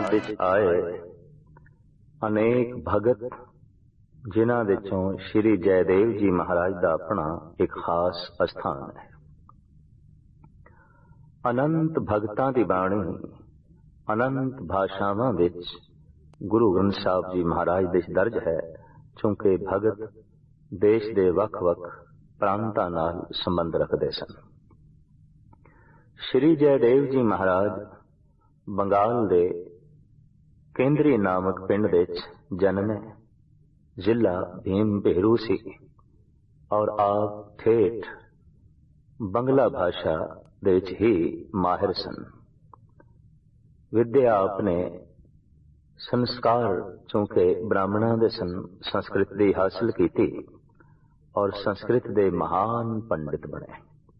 ਸਮਾਜ ਵਿੱਚ ਆਏ ਅਨੇਕ ਭਗਤ, ਜਿਨ੍ਹਾਂ ਵਿੱਚੋਂ ਸ਼੍ਰੀ ਜੈਦੇਵ ਜੀ ਮਹਾਰਾਜ ਦਾ ਆਪਣਾ ਇੱਕ ਖਾਸ ਅਸਥਾਨ ਹੈ। ਅਨੰਤ ਭਗਤਾਂ ਦੀ ਬਾਣੀ ਅਨੰਤ ਭਾਸ਼ਾਵਾਂ ਵਿੱਚ ਗੁਰੂ ਗ੍ਰੰਥ ਸਾਹਿਬ ਜੀ ਮਹਾਰਾਜ ਵਿੱਚ ਦਰਜ ਹੈ, ਕਿਉਂਕਿ ਭਗਤ ਦੇਸ਼ ਦੇ ਵੱਖ-ਵੱਖ ਪ੍ਰਾਂਤਾਂ ਨਾਲ ਸੰਬੰਧ ਰੱਖਦੇ ਸਨ। ਸ਼੍ਰੀ ਜੈਦੇਵ ਜੀ ਮਹਾਰਾਜ ਬੰਗਾਲ ਦੇ ਕੇਂਦਰੀ ਨਾਮਕ ਪਿੰਡ ਵਿੱਚ ਜਨਮੇ। ਜ਼ਿਲ੍ਹਾ ਭੀਮ ਭੇਰੂ ਸੀ ਔਰ ਆਪ ਠੇਠ ਬੰਗਲਾ ਭਾਸ਼ਾ ਦੇ ਵਿੱਚ ਹੀ ਮਾਹਿਰ ਸਨ। ਵਿਦਿਆ ਆਪਣੇ ਸੰਸਕਾਰ ਚੂੰਕਿ ਬ੍ਰਾਹਮਣਾਂ ਦੇ ਸੰਸਕ੍ਰਿਤ ਦੀ ਹਾਸਲ ਕੀਤੀ ਔਰ ਸੰਸਕ੍ਰਿਤ ਦੇ ਮਹਾਨ ਪੰਡਿਤ ਬਣੇ।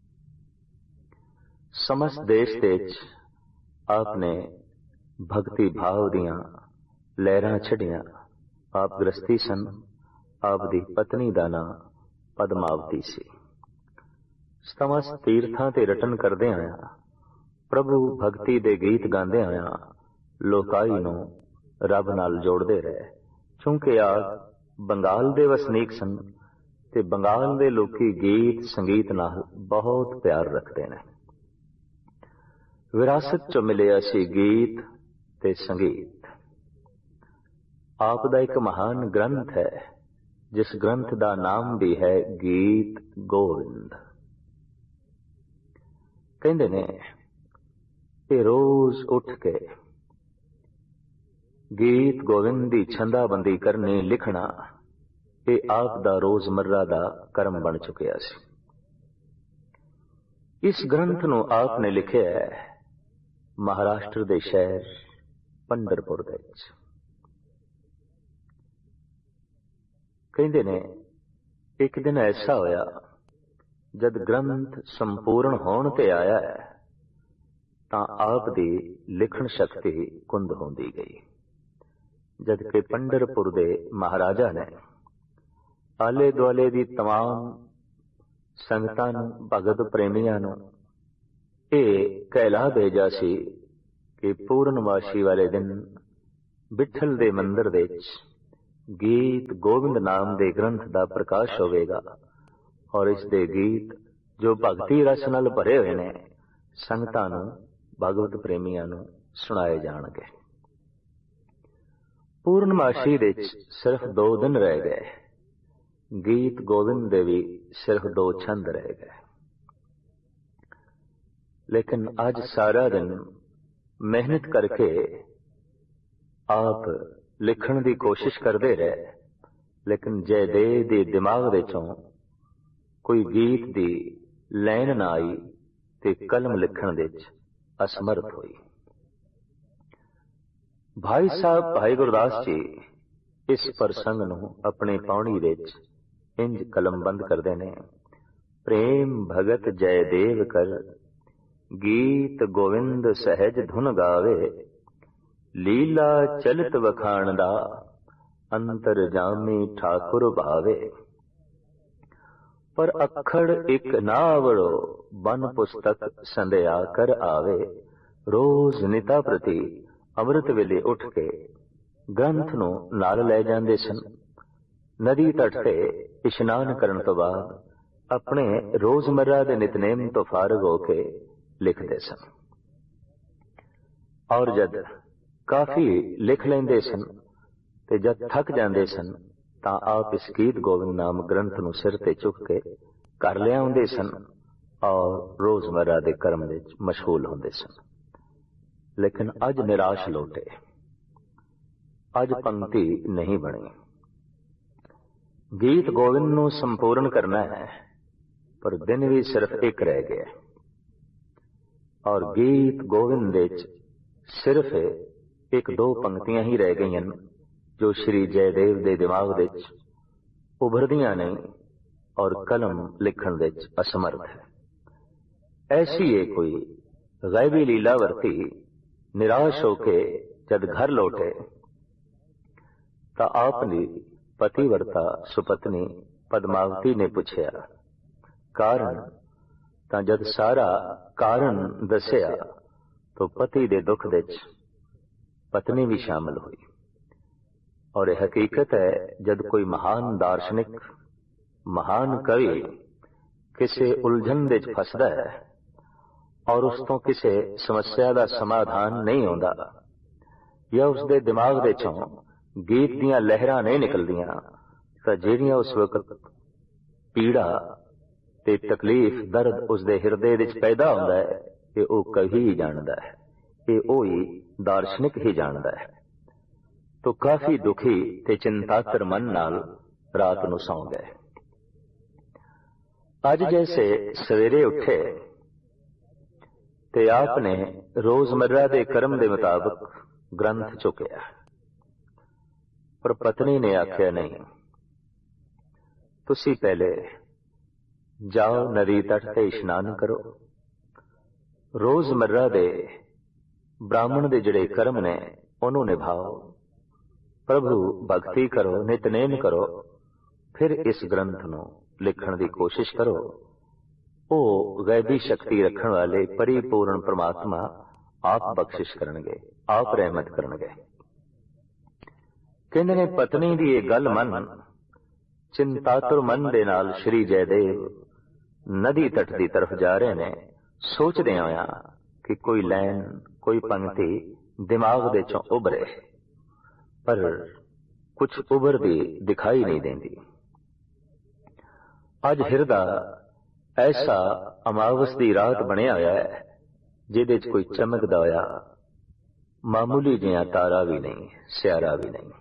ਸਮਸਤ ਦੇਸ਼ ਦੇ ਵਿੱਚ ਆਪਨੇ ਭਗਤੀ ਭਾਵ ਦੀਆਂ ਲਹਿਰਾਂ ਛੱਡੀਆਂ। ਆਪ ਗ੍ਰਸਤੀ ਸਨ। ਆਪ ਦੀ ਪਤਨੀ ਦਾ ਨਾਂ ਪਦਮਾਵਤੀ ਸੀ। ਸਮਸਤ ਤੀਰਥਾਂ ਤੇ ਰਟਨ ਕਰਦੇ ਆਇਆ, ਪ੍ਰਭੂ ਭਗਤੀ ਦੇ ਗੀਤ ਗਾਉਂਦੇ ਆਇਆ ਲੋਕਾਈ ਨੂੰ ਰੱਬ ਨਾਲ ਜੋੜਦੇ ਰਹੇ। ਕਿਉਂਕਿ ਆਪ ਬੰਗਾਲ ਦੇ ਵਸਨੀਕ ਸਨ ਤੇ ਬੰਗਾਲ ਦੇ ਲੋਕੀ ਗੀਤ ਸੰਗੀਤ ਨਾਲ ਬਹੁਤ ਪਿਆਰ ਰੱਖਦੇ ਨੇ। ਵਿਰਾਸਤ ਚੋਂ ਮਿਲਿਆ ਸੀ ਗੀਤ ਤੇ ਸੰਗੀਤ। ਆਪ ਦਾ ਇੱਕ ਮਹਾਨ ਗ੍ਰੰਥ ਹੈ, ਜਿਸ ਗ੍ਰੰਥ ਦਾ ਨਾਮ ਵੀ ਹੈ ਗੀਤ ਗੋਵਿੰਦ। ਕਹਿੰਦੇ ਨੇ ਕਿ ਰੋਜ਼ ਉੱਠ ਕੇ ਗੀਤ ਗੋਵਿੰਦ ਦੀ ਛੰਦਾਬੰਦੀ ਕਰਨੀ, ਲਿਖਣਾ, ਇਹ ਆਪ ਦਾ ਰੋਜ਼ਮर्रा ਦਾ ਕਰਮ ਬਣ ਚੁੱਕਿਆ ਸੀ। ਇਸ ਗ੍ਰੰਥ ਨੂੰ ਆਪ ਨੇ ਲਿਖਿਆ ਹੈ ਮਹਾਰਾਸ਼ਟਰ ਦੇ ਸ਼ਹਿਰ ਪੰਢਰਪੁਰ ਦੇ ਵਿੱਚ। ਕਹਿੰਦੇ ਨੇ ਇੱਕ ਦਿਨ ਐਸਾ ਹੋਇਆ, ਜਦ ਗ੍ਰੰਥ ਸੰਪੂਰਨ ਹੋਣ ਤੇ ਆਇਆ ਹੈ ਤਾਂ ਆਪ ਦੀ ਲਿਖਣ ਸ਼ਕਤੀ ਕੁੰਦ ਹੁੰਦੀ ਗਈ। ਜਦ ਕਿ ਪੰਢਰਪੁਰ ਦੇ ਮਹਾਰਾਜਾ ਨੇ ਆਲੇ ਦੁਆਲੇ ਦੀ तमाम ਸੰਗਤਾਂ ਨੂੰ, ਭਗਤ ਪ੍ਰੇਮੀਆਂ ਨੂੰ ਇਹ ਕਹਿਲਾ ਭੇਜਾ ਸੀ ਕਿ ਪੂਰਨਮਾਸ਼ੀ ਵਾਲੇ ਦਿਨ ਬਿਠਲ ਦੇ ਮੰਦਰ ਵਿੱਚ ਗੀਤ ਗੋਬਿੰਦ ਨਾਮ ਦੇ ਗ੍ਰੰਥ ਦਾ ਪ੍ਰਕਾਸ਼ ਹੋਵੇਗਾ ਔਰ ਇਸ ਦੇ ਗੀਤ ਜੋ ਭਗਤੀ ਰਸ ਨਾਲ ਭਰੇ ਹੋਏ ਨੇ ਸੰਗਤਾਂ ਨੂੰ, ਭਗਵਤ ਪ੍ਰੇਮੀਆਂ ਨੂੰ ਸੁਣਾਏ ਜਾਣਗੇ। ਪੂਰਨਮਾਸ਼ੀ ਵਿੱਚ ਸਿਰਫ 2 ਦਿਨ ਰਹਿ ਗਏ। ਗੀਤ ਗੋਬਿੰਦ ਦੇ ਵੀ ਸਿਰਫ 2 ਛੰਦ ਰਹਿ ਗਏ। ਲੇਕਿਨ ਅੱਜ ਸਾਰਾ ਦਿਨ ਮਿਹਨਤ ਕਰਕੇ ਆਪ ਲਿਖਣ ਦੀ ਕੋਸ਼ਿਸ਼ ਕਰਦੇ ਰਹੇ, ਲੇਕਿਨ ਜੈਦੇਵ ਦੇ ਦਿਮਾਗ ਵਿੱਚੋਂ ਕੋਈ ਗੀਤ ਦੀ ਲਾਈਨ ਨਾ ਆਈ ਤੇ ਕਲਮ ਲਿਖਣ ਵਿੱਚ ਅਸਮਰਥ ਹੋਈ। ਭਾਈ ਸਾਹਿਬ ਭਾਈ ਗੁਰਦਾਸ ਜੀ ਇਸ ਪ੍ਰਸੰਗ ਨੂੰ ਆਪਣੇ ਪਾਉਣੀ ਵਿੱਚ ਇੰਜ ਕਲਮਬੰਦ ਕਰਦੇ ਨੇ। ਪ੍ਰੇਮ ਭਗਤ ਜੈਦੇਵ ਕਰ, ਗੀਤ ਗੋਵਿੰਦ ਸਹਿਜ ਧੁਨ ਗਾਵੇ, ਲੀਲਾ ਚਲਿਤ ਵਖਾਣ ਦਾ, ਅੰਤਰ ਜਾਮੀ ਠਾਕੁਰ ਭਾਵੇ। ਪਰ ਅੱਖੜ ਇੱਕ ਨਾ ਆਵੜੋ, ਬਨ ਪੁਸਤਕ ਸੰਧਿਆ ਕਰ ਆਵੇ। ਰੋਜ਼ ਨਿਤਾ ਪ੍ਰਤੀ ਅੰਮ੍ਰਿਤ ਵੇਲੇ ਉੱਠ ਕੇ ਗ੍ਰੰਥ ਨੂੰ ਨਾਲ ਲੈ ਜਾਂਦੇ ਸਨ। ਨਦੀ ਤਟ ਤੇ ਇਸ਼ਨਾਨ ਕਰਨ ਤੋਂ ਬਾਅਦ ਆਪਣੇ ਰੋਜ਼ਮर्रा ਦੇ ਨਿਤਨੇਮ ਤੋਂ ਫਾਰਗ ਹੋ ਕੇ ਲਿਖਦੇ ਸਨ ਔਰ ਜਦ ਕਾਫੀ ਲਿਖ ਲੈਂਦੇ ਸਨ ਤੇ ਜਦ ਥੱਕ ਜਾਂਦੇ ਸਨ ਤਾਂ ਆਪ ਇਸ ਗੀਤ ਗੋਬਿੰਦ ਨਾਮ ਗ੍ਰੰਥ ਨੂੰ ਸਿਰ ਤੇ ਚੁੱਕ ਕੇ ਘਰ ਲਿਆਉਂਦੇ ਸਨ ਔਰ ਰੋਜ਼ਮर्रा ਦੇ ਕਰਮ ਵਿੱਚ ਮਸ਼ਗੂਲ ਹੁੰਦੇ ਸਨ। ਲੇਕਿਨ ਅੱਜ ਨਿਰਾਸ਼ ਲੋਟੇ, ਅੱਜ ਪੰਕਤੀ ਨਹੀਂ ਬਣੀ। ਗੀਤ ਗੋਬਿੰਦ ਨੂੰ ਸੰਪੂਰਨ ਕਰਨਾ ਹੈ, ਪਰ ਦਿਨ ਵੀ ਸਿਰਫ ਇੱਕ ਰਹਿ ਗਿਆ ਔਰ ਗੀਤ ਗੋਬਿੰਦ ਵਿੱਚ ਸਿਰਫ 1-2 ਪੰਕਤੀਆਂ ਹੀ ਰਹਿ ਗਈਆਂ ਜੋ ਸ਼੍ਰੀ ਜੈਦੇਵ ਦੇ ਦਿਮਾਗ ਵਿੱਚ ਉਭਰਦੀਆਂ ਨਹੀਂ ਔਰ ਕਲਮ ਲਿਖਣ ਵਿੱਚ ਅਸਮਰਥ ਹੈ। ਐਸੀ ਹੈ ਕੋਈ ਗੈਬੀ ਲੀਲਾ ਵਰਤੀ। ਨਿਰਾਸ਼ ਹੋ ਕੇ ਜਦ ਘਰ ਲੌਟੇ ਤਾਂ ਆਪਣੀ ਪਤੀਵਰਤਾ ਸੁਪਤਨੀ ਪਦਮਾਵਤੀ ਨੇ ਪੁੱਛਿਆ ਕਾਰਨ। ਤਾਂ ਜਦ ਸਾਰਾ ਕਾਰਨ ਦੱਸਿਆ ਤਾਂ ਪਤੀ ਦੇ ਦੁੱਖ ਵਿੱਚ पत्नी भी शामिल हुई। और यह हकीकत है, जब कोई महान दार्शनिक, महान कवि किसी उलझन दे फसदा है और उस तो किसी समस्या का समाधान नहीं आता, या उसके दिमाग दे चों गीत दियां लहरां नहीं निकलदियां, तां जिहड़ियां उस वक्त पीड़ा ते तकलीफ दर्द उसके हिरदे विच पैदा होंदा है, ये वो कवि ही जानदा है, ये वो ही दार्शनिक ही जानदा है। तो काफी दुखी ते चिंतातर मन नाल रात नूं सौ गए। अज जैसे सवेरे उठे ते आपने रोजमर्रा दे कर्म दे मुताबिक ग्रंथ चुकिया, पर पत्नी ने आख्या नहीं, तुसी पहले जाओ नदी तट ते इशनान करो, रोजमर्रा दे ब्राह्मण दे जड़े कर्म ने उन्हों निभाओ, प्रभु भक्ति करो, नितनेम करो, फिर इस ग्रंथ नूं लिखण दी कोशिश करो। ओ गैबी शक्ति रखण वाले परिपूर्ण परमात्मा आप बख्शिश करनगे, आप रहमत करनगे। कहंदे ने पत्नी दी ये गल मन चिंतातुर मन दे नाल श्री जयदेव नदी तट दी तरफ जा रहे ने, सोचदे होया कि कोई लैन, कोई पंक्ति दिमाग दे चों उभरे, पर कुछ उभरदी दिखाई नहीं देंदी। अज हिरदा ऐसा अमावस दी रात बनिया होया है, जिहदे च कोई चमकदा होया मामूली जिहा तारा भी नहीं, सियारा भी नहीं।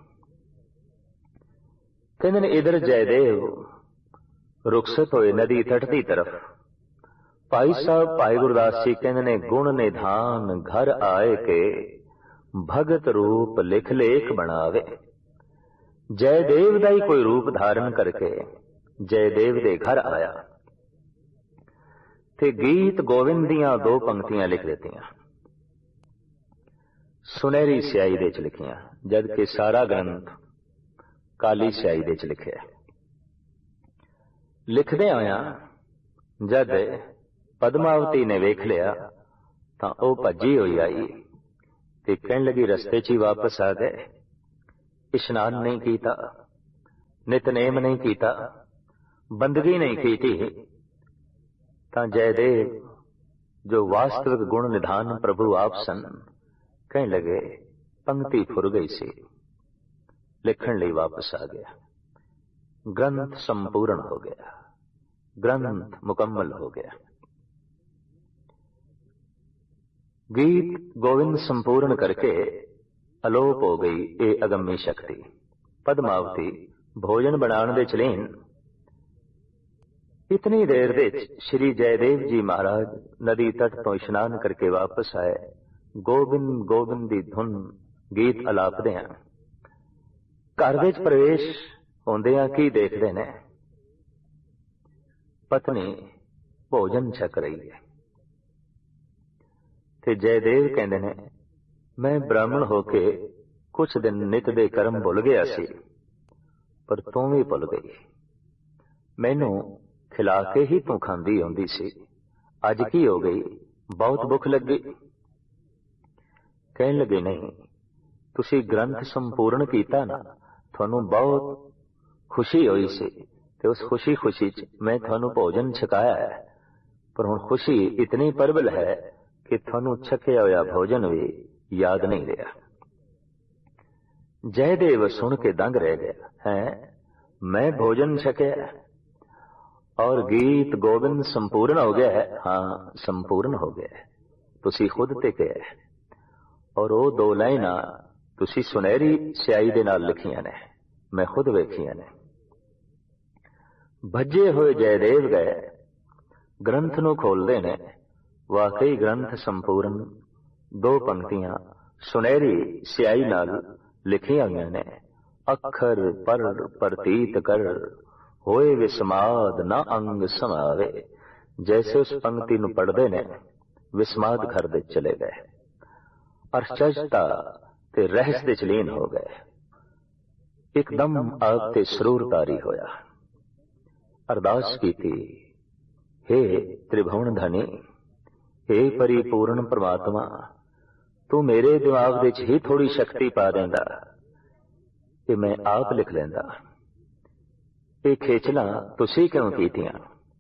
कहंदे ने इधर जयदेव रुखसत होए नदी तट दी तरफ। भाई साहब भाई गुरदास जी कहंदे ने गुण निधान घर आए के भगत रूप लिख लेख बनावे। जयदेव दा ही कोई रूप धारण करके जयदेव दे घर आया ते गीत गोविंद दियां दो पंक्तियां लिख देतियां, सुनहरी स्याही दे च लिखियां, जबकि सारा ग्रंथ काली स्याही दे च लिखिया। लिखदे होया जद पद्मावती ने वेख लिया तां ओ भजी होई आई ते कहण लगी रस्ते च ही वापस आ गए, इशनान नहीं कीता, नितनेम नहीं कीता, बंदगी नहीं कीती, तां जयदेव जो वास्तविक गुण निधान प्रभु आप सन, कहने लगे पंक्ति फुर गई सी, लिखण लई वापस आ गया। ग्रंथ संपूर्ण हो गया, ग्रंथ मुकम्मल हो गया। गीत गोविंद संपूर्ण करके अलोप हो गई ये अगम्य शक्ति। पद्मावती भोजन बनाने दे चलीन। इतनी देर दे श्री जयदेव जी महाराज नदी तट तो इशनान करके वापस आए। गोबिंद गोबिंद दी धुन गीत अलापदे हैं। घर विच प्रवेश होंदियां की देखदे ने, पत्नी भोजन छक रही है ते जयदेव कहंदे ने मैं ब्राह्मण होके कुछ दिन नित दे कर्म भुल गया सी, पर तू भी भुल गई। मैनू खिला के ही तू खांदी आउंदी सी, अज की हो गई, बहुत भुख लगी। कहन लगे नहीं, तुसी ग्रंथ संपूर्ण कीता ना, थानू बहुत खुशी हुई सी ते उस खुशी खुशी च मैं थानू भोजन छकाया है, पर हुण खुशी इतनी प्रबल है कि थानू छकिया होया भोजन भी याद नहीं रहा। जयदेव सुन के दंग रह गया है, मैं भोजन छकिया और गीत गोविंद संपूर्ण हो गया है। हाँ, संपूर्ण हो गया है, तुसी खुद ते कहा है। और वो दो लाइना तुसी सुनहरी स्याही दे नाल लिखियां ने, मैं खुद वेखियां ने। भजे हुए जयदेव गए, ग्रंथ नू खोलदे ने, वाकई ग्रंथ संपूर्ण। दो पंक्तियां सुनहरी स्याही नाल लिखियां हुई ने, अखर पर प्रतीत कर होए विस्माद न अंग समावे। जैसे उस पंक्ति नू पढ़दे ने विस्माद घर दे चले गए, अरचजता ते रहस दे चलीन हो गए। एकदम आप ते सरूर तारी होया। अरदास कीती, हे त्रिभुवन धनी, हे परिपूर्ण परमात्मा, ਤੂੰ ਮੇਰੇ ਦਿਮਾਗ ਵਿੱਚ ਹੀ ਥੋੜੀ ਸ਼ਕਤੀ ਪਾ ਦਿੰਦਾ ਕਿ ਮੈਂ ਆਪ ਲਿਖ ਲੈਂਦਾ। ਇਹ ਖੇਚਲਾਂ ਤੁਸੀਂ ਕਿਉਂ ਕੀਤੀਆਂ?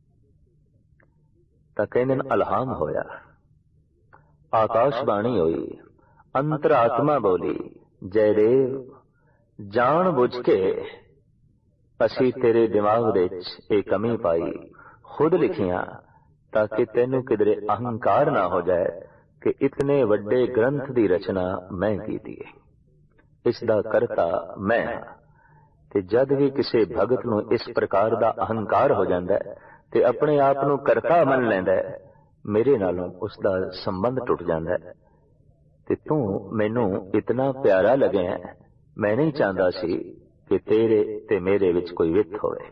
ਤਾਂ ਕਹਿੰਦੇ ਨੇ ਅਲਹਾਮ ਹੋਇਆ, ਆਕਾਸ਼ਬਾਣੀ ਹੋਈ, ਅੰਤਰਾਤਮਾ ਬੋਲੀ, ਜੈਦੇਵ ਜਾਣ ਬੁੱਝ ਕੇ ਅਸੀਂ ਤੇਰੇ ਦਿਮਾਗ ਵਿੱਚ ਇਹ ਕਮੀ ਪਾਈ, ਖੁਦ ਲਿਖੀਆਂ, ਤਾਂ ਕਿ ਤੈਨੂੰ ਕਿਧਰੇ ਅਹੰਕਾਰ ਨਾ ਹੋ ਜਾਏ ਕਿ ਇਤਨੇ ਵੱਡੇ ਗ੍ਰੰਥ ਦੀ ਰਚਨਾ ਮੈਂ ਕੀਤੀ ਹੈ, ਇਸ ਦਾ ਕਰਤਾ ਮੈਂ ਹਾਂ। ਤੇ ਜਦ ਵੀ ਕਿਸੇ ਭਗਤ ਨੂੰ ਇਸ ਪ੍ਰਕਾਰ ਦਾ ਅਹੰਕਾਰ ਹੋ ਜਾਂਦਾ ਹੈ ਤੇ ਆਪਣੇ ਆਪ ਨੂੰ ਕਰਤਾ ਮੰਨ ਲੈਂਦਾ ਹੈ, ਮੇਰੇ ਨਾਲੋਂ ਉਸ ਦਾ ਸੰਬੰਧ ਟੁੱਟ ਜਾਂਦਾ ਹੈ। ਤੇ ਤੂੰ ਮੈਨੂੰ ਇਤਨਾ ਪਿਆਰਾ ਲੱਗਿਆ, ਮੈਂ ਨਹੀਂ ਚਾਹੁੰਦਾ ਸੀ ਕਿ ਤੇਰੇ ਤੇ ਮੇਰੇ ਵਿੱਚ ਕੋਈ ਵਿਤ ਹੋਵੇ।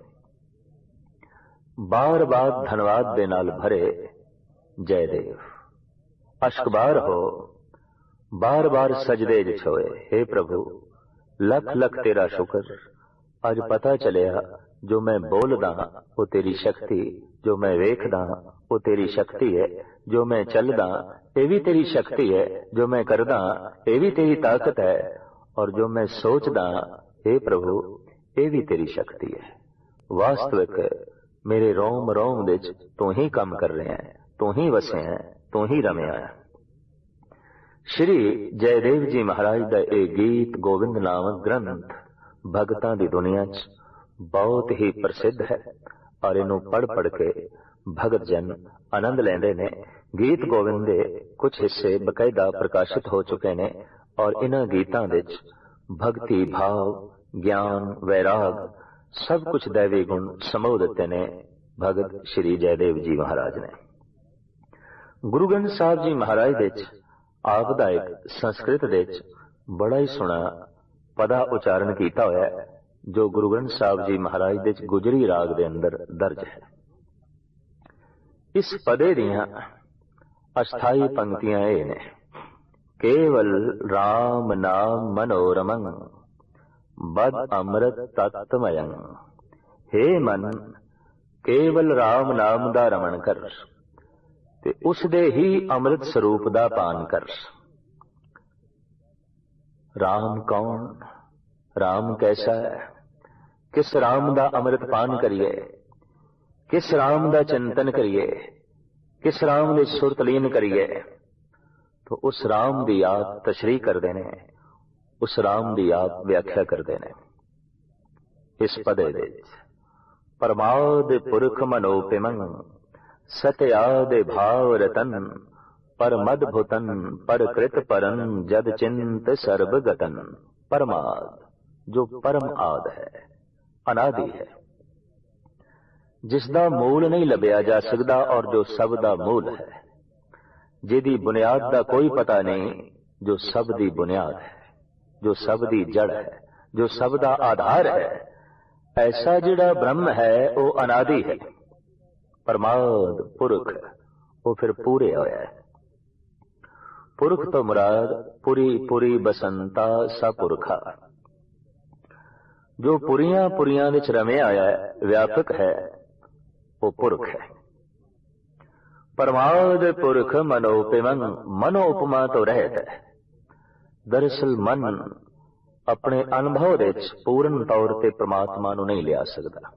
ਬਾਰ ਬਾਰ ਧੰਨਵਾਦ ਦੇ ਨਾਲ ਭਰੇ ਜੈਦੇਵ ਅਸ਼ਕਬਾਰ ਹੋ, ਬਾਰ ਬਾਰ ਸਜਦੇ ਜਿ ਹੋਏ, हे ਪ੍ਰਭੂ ਲੱਖ ਲੱਖ ਤੇਰਾ ਸ਼ੁਕਰ। ਅੱਜ ਪਤਾ ਚੱਲਿਆ ਜੋ ਮੈਂ ਬੋਲਦਾ ਉਹ ਤੇਰੀ ਸ਼ਕਤੀ, ਜੋ ਮੈਂ ਵੇਖਦਾ ਉਹ ਤੇਰੀ ਸ਼ਕਤੀ ਹੈ, ਜੋ ਮੈਂ ਚੱਲਦਾ ਇਹ ਵੀ ਤੇਰੀ ਸ਼ਕਤੀ ਹੈ, ਜੋ ਮੈਂ ਕਰਦਾ ਇਹ ਵੀ ਤੇਰੀ ਤਾਕਤ ਹੈ, ਔਰ ਜੋ ਮੈਂ ਸੋਚਦਾ हे ਪ੍ਰਭੂ ਇਹ ਵੀ ਤੇਰੀ ਸ਼ਕਤੀ ਹੈ। ਵਾਸਤਵਿਕ ਮੇਰੇ ਰੋਮ ਰੋਮ ਵਿੱਚ ਤੂੰ ਹੀ ਕੰਮ ਕਰ ਰਿਹਾ ਹੈ, ਤੂੰ ਹੀ ਵਸਿਆ ਹੈ, ਤੂੰ ਹੀ ਰਮਿਆ ਹੈ। ਸ਼੍ਰੀ ਜੈਦੇਵ ਜੀ ਮਹਾਰਾਜ ਦਾ ਇਹ ਗੀਤ ਗੋਬਿੰਦ ਨਾਮਕ ਗ੍ਰੰਥ ਭਗਤਾਂ ਦੀ ਦੁਨੀਆ 'ਚ ਬਹੁਤ ਹੀ ਪ੍ਰਸਿੱਧ ਹੈ, ਔਰ ਇਹਨੂੰ ਪੜ੍ਹ ਪੜ੍ਹ ਕੇ ਭਗਤ ਜਨ ਆਨੰਦ ਲੈਂਦੇ ਨੇ। ਗੀਤ ਗੋਬਿੰਦ ਦੇ ਕੁਝ ਹਿੱਸੇ ਬਕਾਇਦਾ ਪ੍ਰਕਾਸ਼ਿਤ ਹੋ ਚੁੱਕੇ ਨੇ, ਔਰ ਇਹਨਾਂ ਗੀਤਾਂ ਵਿੱਚ ਭਗਤੀ ਭਾਵ, ਗਿਆਨ, ਵੈਰਾਗ ਸਭ ਕੁਝ ਦੈਵੀ ਗੁਣ ਸਮੋ ਦਿੱਤੇ ਨੇ ਭਗਤ ਸ਼੍ਰੀ ਜੈਦੇਵ ਜੀ ਮਹਾਰਾਜ ਨੇ। ਗੁਰੂ ਗ੍ਰੰਥ ਸਾਹਿਬ ਜੀ ਮਹਾਰਾਜ ਦੇ ਵਿੱਚ ਆਪ ਦਾ ਇੱਕ ਸੰਸਕ੍ਰਿਤ ਦੇ ਵਿੱਚ ਬੜਾ ਹੀ ਸੋਹਣਾ ਪਦਾ ਉਚਾਰਨ ਕੀਤਾ ਹੋਇਆ ਹੈ, ਜੋ ਗੁਰੂ ਗ੍ਰੰਥ ਸਾਹਿਬ ਜੀ ਮਹਾਰਾਜ ਦੇ ਵਿੱਚ ਗੁਜਰੀ ਰਾਗ ਦੇ ਅੰਦਰ ਦਰਜ ਹੈ। ਇਸ ਪਦੇ ਦੀਆਂ ਅਸਥਾਈ ਪੰਕਤੀਆਂ ਇਹ ਨੇ, ਕੇਵਲ ਰਾਮ ਨਾਮ ਮਨੋਰਮੰ ਬਦ ਅੰਮ੍ਰਿਤ ਤਤਮਯੰ। हे ਮਨ ਕੇਵਲ ਰਾਮ ਨਾਮ ਦਾ ਰਮਣ ਕਰ ਤੇ ਉਸ ਦੇ ਹੀ ਅੰਮ੍ਰਿਤ ਸਰੂਪ ਦਾ ਪਾਨ ਕਰ। ਰਾਮ ਕੌਣ, ਰਾਮ ਕੈਸਾ ਹੈ, ਕਿਸ ਰਾਮ ਦਾ ਅੰਮ੍ਰਿਤ ਪਾਨ ਕਰੀਏ, ਕਿਸ ਰਾਮ ਦਾ ਚਿੰਤਨ ਕਰੀਏ, ਕਿਸ ਰਾਮ ਵਿੱਚ ਸੁਰਤ ਲੀਨ ਕਰੀਏ, तो उस राम दी आप तशरीह करते ने, उस राम दी आप व्याख्या करते ने। इस पदे दे परमाद पुरख मनोपिमं सत्याद भाव रतन पर मदभुतन पर कृत परन जद चिंत सर्वगतन। परमाद जो परम आद है, अनादि है, जिसदा मूल नहीं लभ्या जा सकता और जो सब दा मूल है, जिहदी बुनियाद दा कोई पता नहीं, जो सब दी बुनियाद है, जो सब दी जड़ है, जो सब दा आधार है। ऐसा जिहड़ा ब्रह्म है वो अनादि है, परमाद पुरख वो फिर पूरे होया है। पुरख तो मुराद पुरी पुरी बसंता सा पुरखा, जो पुरियां पुरियां विच रमे आया है, व्यापक है, वो पुरख है। परमाद पुरख मनोपिमं, मनो उपमा तो रहत है। दरअसल मन अपने अनुभव विच पूर्ण तौर ते परमात्मा नूं नहीं लिया सकता।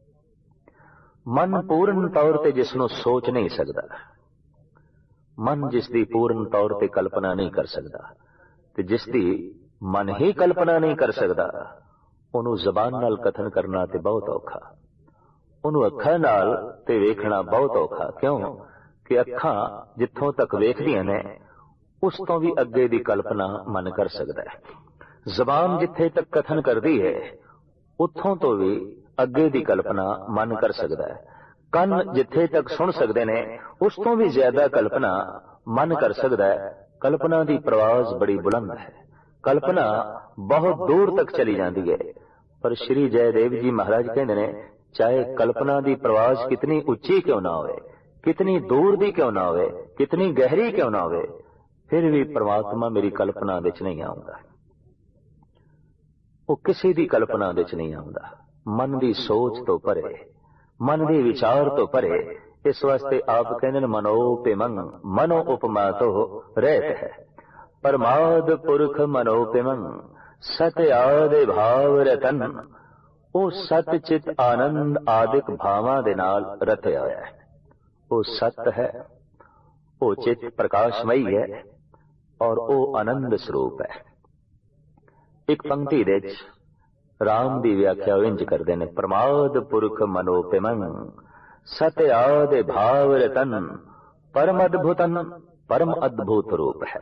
मन पूर्ण तौर ते जिसनूं सोच नहीं सकता, मन जिसदी पूर्ण तौर ते कल्पना नहीं कर सकता, ते जिसदी मन ही कल्पना नहीं कर सकता, उहनूं ज़बान नाल कथन करना ते बहुत औखा, उहनूं अखां नाल ते वेखना बहुत औखा। क्यों कि अखां जिथों तक वेखदियां ने उस तो भी अगे दी कल्पना मन कर सकता है। ज़बान जिथे तक कथन करती है उथों तो भी अगे दी कल्पना मन कर सकता है। कन जिथे तक सुन सकते ने उस तो भी ज्यादा कल्पना मन कर सकता है। कल्पना की प्रवाज बड़ी बुलंद है, कल्पना बहुत दूर तक चली जाती है। पर श्री जयदेव जी महाराज कहते ने, चाहे कल्पना की प्रवाज कितनी उच्ची क्यों ना होवे, कितनी दूर दी क्यों ना होवे, कितनी गहरी क्यों ना होवे, फिर भी परमात्मा मेरी कल्पना विच नहीं आउंदा। वो किसी दी कल्पना विच नहीं आउंदा। मन दी सोच तो परे, मन दी विचार तो परे। इस वास्ते आप कहंदे ने मनोपिमं, मनो उपमा तो रहत है। परमाद पुरख मनोपिमं सत आदि भाव रतन। ਉਹ ਸਤ ਚਿਤ ਆਨੰਦ ਆਦਿਕ ਭਾਵਾਂ ਦੇ ਨਾਲ ਰਤਿਆ ਹੋਇਆ ਹੈ। ਉਹ ਸਤ ਹੈ, ਉਹ ਚਿਤ ਪ੍ਰਕਾਸ਼ਮਈ ਹੈ ਔਰ ਉਹ ਆਨੰਦ ਸਰੂਪ ਹੈ। ਇੱਕ ਪੰਕਤੀ ਦੇ ਵਿੱਚ ਰਾਮ ਦੀ ਵਿਆਖਿਆ ਇੰਜ ਕਰਦੇ ਨੇ, ਪ੍ਰਮਾਦ ਪੁਰਖ ਮਨੋਪਿਮੰ ਸਤ ਆਦਿ ਭਾਵ ਰਤਨ ਪਰਮ ਅਦਭੁਤਨ। ਪਰਮ ਅਦਭੁਤ ਰੂਪ ਹੈ,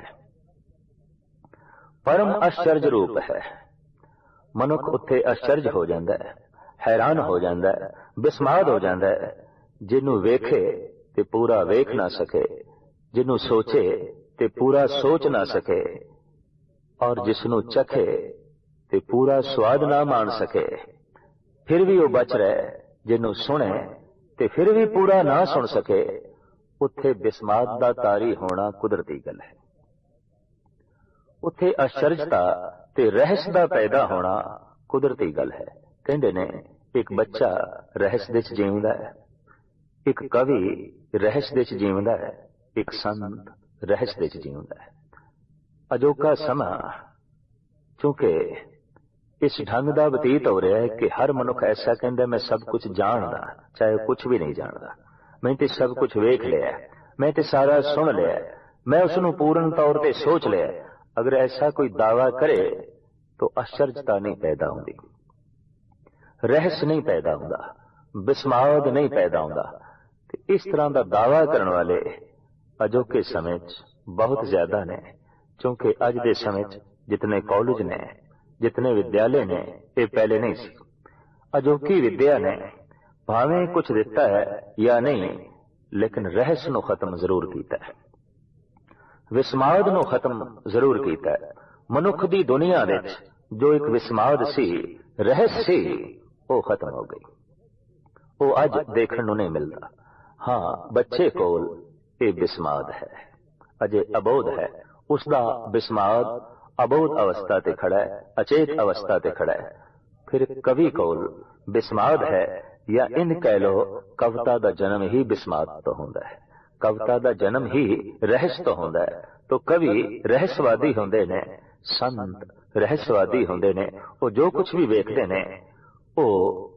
ਪਰਮ ਆਸ਼ਚਰਜ ਰੂਪ ਹੈ। ਮਨੁੱਖ ਉੱਥੇ ਆਸ਼ਚਰਜ ਹੋ ਜਾਂਦਾ ਹੈ, ਹੈਰਾਨ ਹੋ ਜਾਂਦਾ ਹੈ, ਬਿਸਮਾਦ ਹੋ ਜਾਂਦਾ ਹੈ। ਜਿਹਨੂੰ ਵੇਖੇ ਤੇ ਪੂਰਾ ਵੇਖ ਨਾ ਸਕੇ, ਜਿਹਨੂੰ ਸੋਚੇ ਤੇ ਪੂਰਾ ਸੋਚ ਨਾ ਸਕੇ, ਔਰ ਜਿਸਨੂੰ ਚਖੇ ਤੇ ਪੂਰਾ ਸਵਾਦ ਨਾ ਮਾਣ ਸਕੇ, ਫਿਰ ਵੀ ਉਹ ਬਚ ਰਹੇ। ਜਿਹਨੂੰ ਸੁਣੇ ਤੇ ਫਿਰ ਵੀ ਪੂਰਾ ਨਾ ਸੁਣ ਸਕੇ, ਉੱਥੇ ਬਿਸਮਾਦ ਦਾ ਤਾਰੀ ਹੋਣਾ ਕੁਦਰਤੀ ਗੱਲ ਹੈ। ਉੱਥੇ ਅਚਰਜਤਾ ਤੇ ਰਹਿਸ ਦਾ ਪੈਦਾ ਹੋਣਾ ਕੁਦਰਤੀ ਗੱਲ ਹੈ। ਕਹਿੰਦੇ ਨੇ ਇੱਕ ਬੱਚਾ ਰਹਿਸ ਦੇ ਚ ਜੀਵਦਾ ਹੈ, ਇੱਕ ਕਵੀ ਰਹਿਸ ਦੇ ਚ ਜੀਵਦਾ ਹੈ, ਇੱਕ ਸੰਤ ਰਹਿਸ ਦੇ ਚ ਜੀਵਦਾ ਹੈ। ਅਜੋਕਾ ਸਮਾਂ ਚੂੰਕਿ ਇਸ ਢੰਗ ਦਾ ਬਤੀਤ ਹੋ ਰਿਹਾ ਹੈ ਕਿ ਹਰ ਮਨੁੱਖ ਐਸਾ ਕਹਿੰਦਾ ਮੈਂ ਸਭ ਕੁਝ ਜਾਣਦਾ, ਚਾਹੇ ਕੁਝ ਵੀ ਨਹੀਂ ਜਾਣਦਾ। ਮੈਂ ਤੇ ਸਭ ਕੁਝ ਵੇਖ ਲਿਆ, ਮੈਂ ਤੇ ਸਾਰਾ ਸੁਣ ਲਿਆ, ਮੈਂ ਉਸ ਨੂੰ ਪੂਰਨ ਤੌਰ ਤੇ ਸੋਚ ਲਿਆ। ਅਗਰ ਐਸਾ ਕੋਈ ਦਾਵਾ ਕਰੇ ਤਾਂ ਆਸ਼ਚਰਜਤਾ ਨਹੀਂ ਪੈਦਾ ਹੁੰਦੀ, ਰਹਿਸ ਨਹੀਂ ਪੈਦਾ ਹੁੰਦਾ, ਬਿਸਮਾਦ ਨਹੀਂ ਪੈਦਾ ਹੁੰਦਾ। ਤੇ ਇਸ ਤਰ੍ਹਾਂ ਦਾ ਦਾਵਾ ਕਰਨ ਵਾਲੇ ਅਜੋਕੇ ਸਮੇਂ 'ਚ ਬਹੁਤ ਜ਼ਿਆਦਾ ਨੇ, ਕਿਉਂਕਿ ਅੱਜ ਦੇ ਸਮੇਂ 'ਚ ਜਿਤਨੇ ਕਾਲਜ ਨੇ, ਜਿਤਨੇ ਵਿਦਿਆਲੇ ਨੇ, ਇਹ ਪਹਿਲੇ ਨਹੀਂ ਸੀ। ਅਜੋਕੀ ਵਿਦਿਆ ਨੇ ਭਾਵੇਂ ਕੁਝ ਦਿੱਤਾ ਹੈ ਜਾਂ ਨਹੀਂ, ਲੇਕਿਨ ਰਹਿਸ ਨੂੰ ਖਤਮ ਜ਼ਰੂਰ ਕੀਤਾ ਹੈ, ਵਿਸਮਾਦ ਨੂੰ ਖਤਮ ਜ਼ਰੂਰ ਕੀਤਾ ਹੈ। ਮਨੁੱਖ ਦੀ ਦੁਨੀਆ ਵਿੱਚ ਜੋ ਇੱਕ ਵਿਸਮਾਦ ਸੀ, ਰਹਿਸ ਸੀ, ਉਹ ਖਤਮ ਹੋ ਗਈ। ਉਹ ਅੱਜ ਦੇਖਣ ਨੂੰ ਨਹੀਂ ਮਿਲਦਾ। ਹਾਂ, ਬੱਚੇ ਕੋਲ ਇਹ ਵਿਸਮਾਦ ਹੈ, ਅਜੇ ਅਬੋਧ ਹੈ। ਉਸਦਾ ਵਿਸਮਾਦ ਅਬੋਧ ਅਵਸਥਾ ਤੇ ਖੜਾ ਹੈ, ਅਚੇਤ ਅਵਸਥਾ ਤੇ ਖੜਾ ਹੈ। ਫਿਰ ਕਵੀ ਕੋਲ ਵਿਸਮਾਦ ਹੈ, ਜਾਂ ਇਨ ਕਹਿ ਲੋ ਕਵਿਤਾ ਦਾ ਜਨਮ ਹੀ ਵਿਸਮਾਦ ਤੋਂ ਹੁੰਦਾ ਹੈ, ਕਵਿਤਾ ਦਾ ਜਨਮ ਹੀ ਰਹਿਸ ਤੋਂ ਹੁੰਦਾ ਹੈ। तो कवि रहस्यवादी होंदे ने, संत रहस्यवादी होंदे ने। वो जो कुछ भी वेखते ने वो